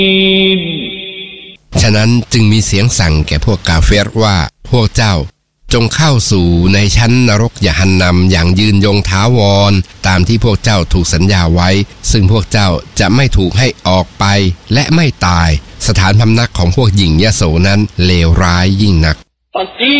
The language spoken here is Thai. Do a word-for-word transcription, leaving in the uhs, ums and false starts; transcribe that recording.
ฉะนั้นจึงมีเสียงสั่งแก่พวกกาเฟรว่าพวกเจ้าจงเข้าสู่ในชั้นนรกยะฮันนัมอย่างยืนยงถาวรตามที่พวกเจ้าถูกสัญญาไว้ซึ่งพวกเจ้าจะไม่ถูกให้ออกไปและไม่ตายสถานพำนักของพวกหญิงยโสนั้นเลวร้ายยิ่งนัก